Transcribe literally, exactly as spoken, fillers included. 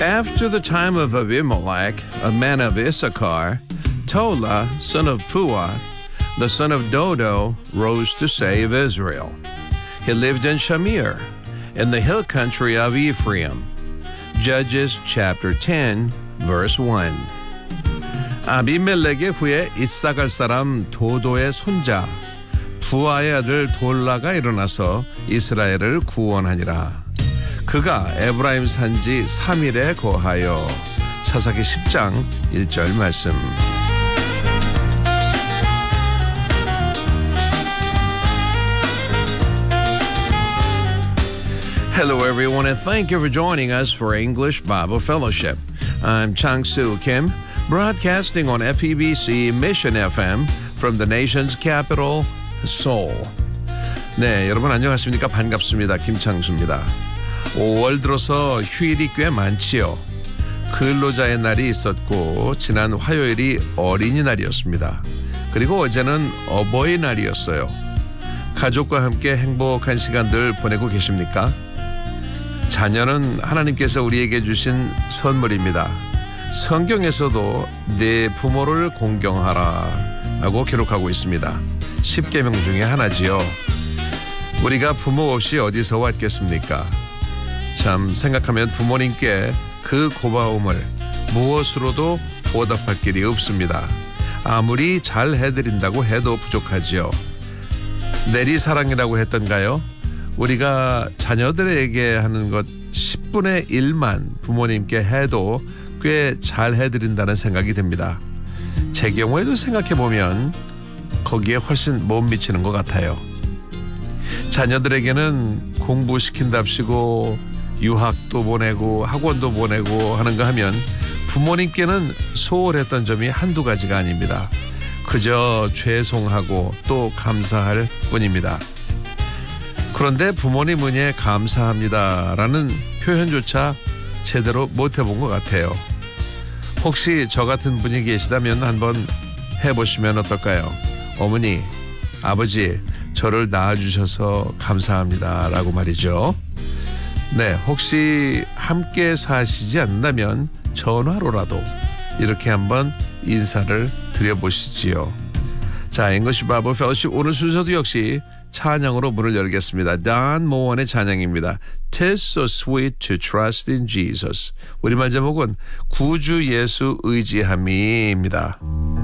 After the time of Abimelech, a man of Issachar, Tola, son of Puah, the son of Dodo, rose to save Israel. He lived in Shamir, in the hill country of Ephraim. Judges chapter ten, verse one. 아비멜렉의 후에 이사갈 사람 도도의 손자 부아의 아들 돌라가 일어나서 이스라엘을 구원하니라. 그가 에브라임 산지 삼 일에 거하여. 사사기 십 장 일 절 말씀. Hello everyone and thank you for joining us for English Bible Fellowship. I'm Chang-Soo Kim, broadcasting on F E B C Mission F M from the nation's capital, Seoul. 네, 여러분 안녕하십니까? 반갑습니다. 김창수입니다. 오월 들어서 휴일이 꽤 많지요. 근로자의 날이 있었고 지난 화요일이 어린이날이었습니다. 그리고 어제는 어버이날이었어요. 가족과 함께 행복한 시간들 보내고 계십니까? 자녀는 하나님께서 우리에게 주신 선물입니다. 성경에서도 내 부모를 공경하라 라고 기록하고 있습니다. 십 계명 중에 하나지요. 우리가 부모 없이 어디서 왔겠습니까? 참 생각하면 부모님께 그 고마움을 무엇으로도 보답할 길이 없습니다. 아무리 잘 해드린다고 해도 부족하지요. 내리사랑이라고 했던가요? 우리가 자녀들에게 하는 것 십분의 일만 부모님께 해도 꽤 잘 해드린다는 생각이 듭니다. 제 경우에도 생각해보면 거기에 훨씬 못 미치는 것 같아요. 자녀들에게는 공부시킨답시고 유학도 보내고 학원도 보내고 하는 거 하면 부모님께는 소홀했던 점이 한두 가지가 아닙니다. 그저 죄송하고 또 감사할 뿐입니다. 그런데 부모님 은혜에 감사합니다라는 표현조차 제대로 못 해본 것 같아요. 혹시 저 같은 분이 계시다면 한번 해보시면 어떨까요? 어머니, 아버지, 저를 낳아주셔서 감사합니다라고 말이죠. 네, 혹시 함께 사시지 않는다면 전화로라도 이렇게 한번 인사를 드려보시지요. 자, English Bible Fellowship 오늘 순서도 역시 찬양으로 문을 열겠습니다. Don Moen의 찬양입니다. Tis so sweet to trust in Jesus. 우리말 제목은 구주 예수 의지함이입니다.